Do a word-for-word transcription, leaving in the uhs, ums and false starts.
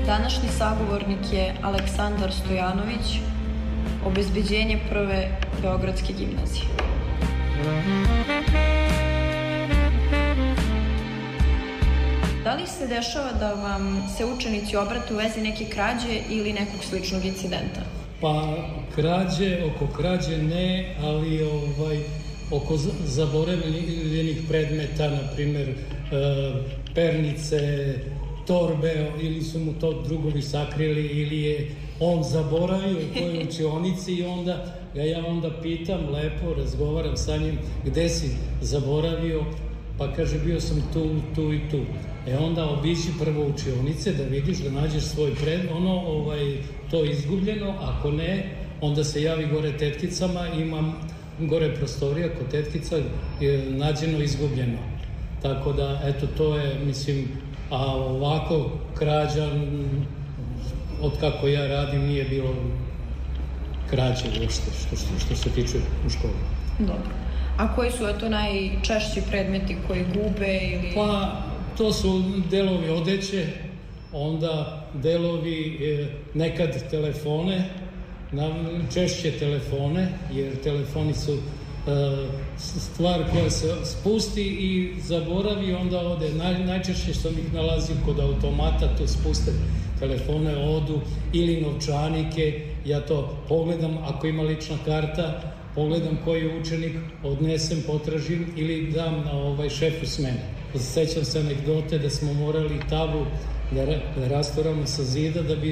Današnji sagovornik je Aleksandar Stojanović, obezbeđenje prve Beogradske gimnazije. Da li se dešava da vam se učenici obrate u vezi neke krađe ili nekog sličnog incidenta? Pa krađe, oko krađe ne, ali ovaj, oko zaboravljenih predmeta, na primjer e, pernice, torbe, ili su mu to drugovi sakrili, ili je on zaboravio u kojoj učionici i onda ga ja onda pitam lepo, razgovaram sa njim, gde si zaboravio, pa kaže bio sam tu, tu i tu. E onda obići prvo učionice da vidiš, da nađeš svoj pred, ono, ovaj, to izgubljeno, ako ne, onda se javi gore tetkicama, imam gore prostorija kod tetkica, je nađeno izgubljeno. Tako da, eto, to je, mislim, a ovako krađa, od kako ja radim, nije bilo krađe uopšte, što, što, što se tiče u školi. Dobro. A koji su to najčešći predmeti koji gube ili... Pa, to su delovi odeće, onda delovi, nekad telefone, češće telefone, jer telefoni su stvar koja se spusti i zaboravi, onda ode. Najčešće što ih nalazi kod automata, to spuste telefone, odu, ili novčanike, ja to pogledam, ako ima lična karta, pogledam koji je učenik, odnesem, potražim ili dam na ovaj šefu smene. Sećam se anegdote da smo morali tablu da rasturamo sa zida da bi